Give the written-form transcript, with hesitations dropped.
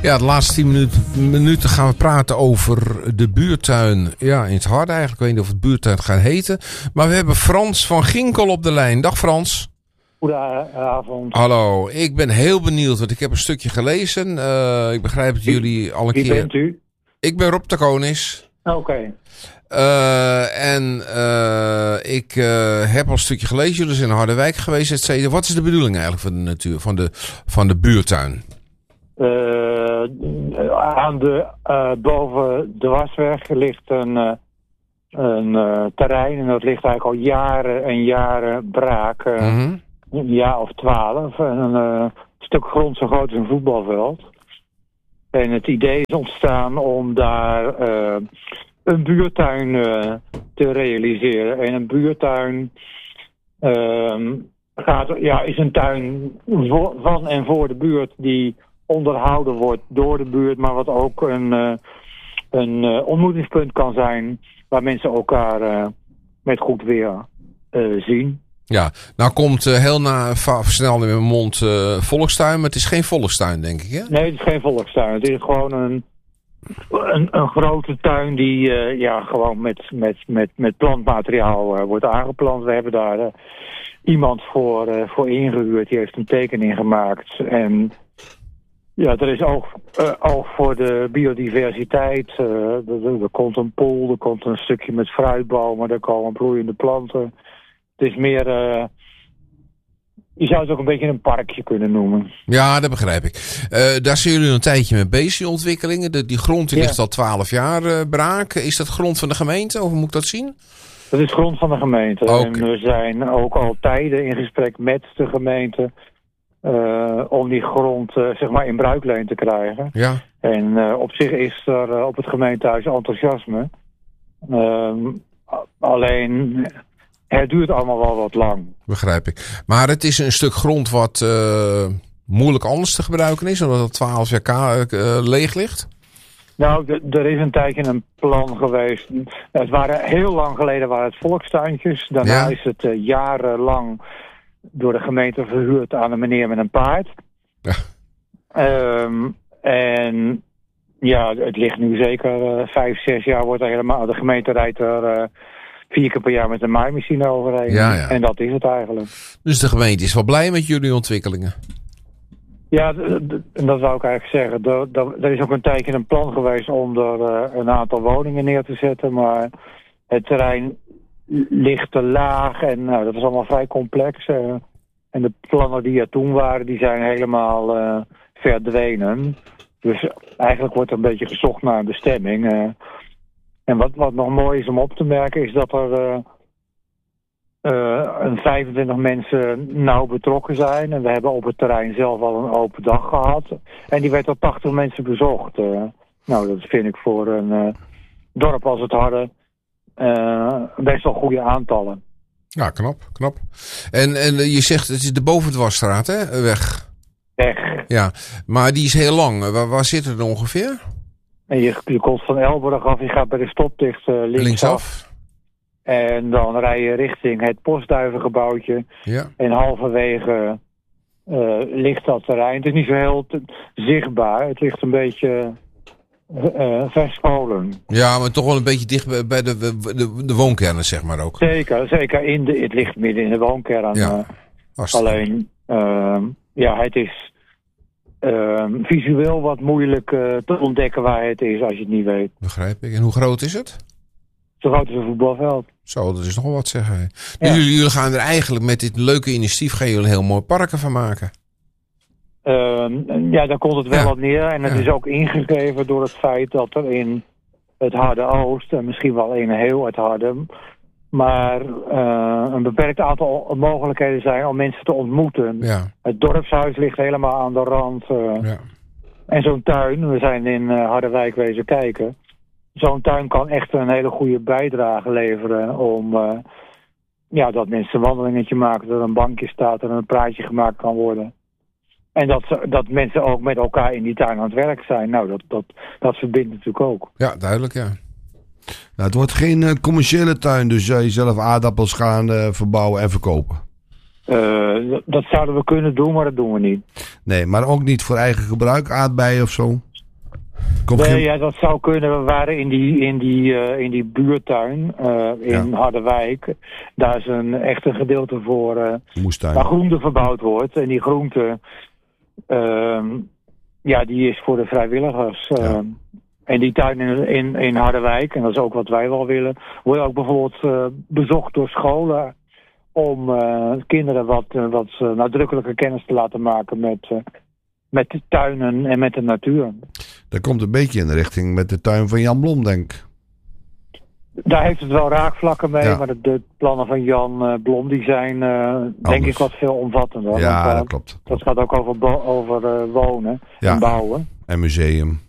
Ja, de laatste 10 minuten gaan we praten over de buurtuin. Ja, in het Harde eigenlijk. Ik weet niet of het buurtuin gaat heten. Maar we hebben Frans van Ginkel op de lijn. Dag Frans. Goedenavond. Hallo, ik ben heel benieuwd, want ik heb een stukje gelezen. Ik begrijp dat jullie al een keer... Wie bent u? Ik ben Rob de Konis. Oké. Ik heb al een stukje gelezen. Jullie zijn in Harderwijk geweest, et cetera. Wat is de bedoeling eigenlijk van de natuur, van de buurtuin? Boven de Wasweg ligt een terrein en dat ligt eigenlijk al jaren en jaren braak. Een jaar of 12. Een stuk grond zo groot als een voetbalveld. En het idee is ontstaan om daar een buurtuin te realiseren. En een buurtuin is een tuin van en voor de buurt die onderhouden wordt door de buurt, maar wat ook een ontmoetingspunt kan zijn waar mensen elkaar met goed weer zien. Ja, nou komt heel snel in mijn mond volkstuin, maar het is geen volkstuin, denk ik, hè? Nee, het is geen volkstuin. Het is gewoon een grote tuin die gewoon met plantmateriaal wordt aangeplant. We hebben daar iemand voor ingehuurd, die heeft een tekening gemaakt. En ja, er is ook voor de biodiversiteit. Er komt een pool, er komt een stukje met fruitbomen, er komen bloeiende planten. Het is meer, je zou het ook een beetje een parkje kunnen noemen. Ja, dat begrijp ik. Daar zijn jullie een tijdje mee bezig, die ontwikkelingen. Die grond die ligt al 12 jaar braak. Is dat grond van de gemeente, of hoe moet ik dat zien? Dat is grond van de gemeente. Okay. En we zijn ook al tijden in gesprek met de gemeente om die grond in bruikleen te krijgen. Ja. En op zich is er op het gemeentehuis enthousiasme. Alleen... Het duurt allemaal wel wat lang. Begrijp ik. Maar het is een stuk grond wat moeilijk anders te gebruiken is, omdat het 12 jaar leeg ligt? Nou, er is een tijdje een plan geweest. Heel lang geleden waren het volkstuintjes. Daarna is het jarenlang door de gemeente verhuurd aan een meneer met een paard. Ja. En ja, het ligt nu zeker 5, 6 jaar. Wordt er helemaal, de gemeente rijdt er 4 keer per jaar met een maaimachine overheen. Ja. En dat is het eigenlijk. Dus de gemeente is wel blij met jullie ontwikkelingen? Ja, en dat wou ik eigenlijk zeggen. Er is ook een tijdje een plan geweest om er een aantal woningen neer te zetten. Maar het terrein ligt te laag en dat is allemaal vrij complex. En de plannen die er toen waren, die zijn helemaal verdwenen. Dus eigenlijk wordt er een beetje gezocht naar een bestemming. En wat nog mooi is om op te merken is dat er 25 mensen nauw betrokken zijn. En we hebben op het terrein zelf al een open dag gehad. En die werd door 80 mensen bezocht. Dat vind ik voor een dorp als het Harde best wel goede aantallen. Ja, knap. En je zegt het is de Bovendwarsstraat, hè? Weg. Ja, maar die is heel lang. Waar zit het ongeveer? En je komt van Elburg af, je gaat bij de stoplicht linksaf. En dan rij je richting het postduivengebouwtje. Ja. En halverwege ligt dat terrein. Het is niet zo heel zichtbaar. Het ligt een beetje verscholen. Ja, maar toch wel een beetje dicht bij de woonkernen, zeg maar ook. Zeker. Het ligt midden in de woonkern. Ja, alleen, het is... visueel wat moeilijk te ontdekken waar het is als je het niet weet. Begrijp ik. En hoe groot is het? Zo groot als een voetbalveld. Zo, dat is nog wel wat zeggen. Ja. Jullie gaan er eigenlijk met dit leuke initiatief gaan jullie heel mooi parken van maken. Daar komt het wel op neer. En het is ook ingegeven door het feit dat er in het Harde Oost, en misschien wel in heel het Harde, maar een beperkt aantal mogelijkheden zijn om mensen te ontmoeten. Ja. Het dorpshuis ligt helemaal aan de rand. En zo'n tuin, we zijn in Harderwijk wezen kijken. Zo'n tuin kan echt een hele goede bijdrage leveren om dat mensen een wandelingetje maken, dat er een bankje staat en een praatje gemaakt kan worden. En dat mensen ook met elkaar in die tuin aan het werk zijn. Nou, dat verbindt natuurlijk ook. Ja, duidelijk, ja. Nou, het wordt geen commerciële tuin, dus je zelf aardappels gaan verbouwen en verkopen. Dat zouden we kunnen doen, maar dat doen we niet. Nee, maar ook niet voor eigen gebruik, aardbeien of zo? Ja, dat zou kunnen. We waren in die buurtuin in Harderwijk. Daar is echt een gedeelte voor moestuin. waar groente verbouwd wordt. En die groente, die is voor de vrijwilligers. En die tuin in Harderwijk, en dat is ook wat wij wel willen, wordt ook bijvoorbeeld bezocht door scholen om kinderen wat nadrukkelijke kennis te laten maken met de tuinen en met de natuur. Dat komt een beetje in de richting met de tuin van Jan Blom, denk ik. Daar heeft het wel raakvlakken mee, maar de plannen van Jan Blom die zijn denk ik wat veel omvattender. Ja, dat klopt. Dat gaat ook over wonen en bouwen. En museum.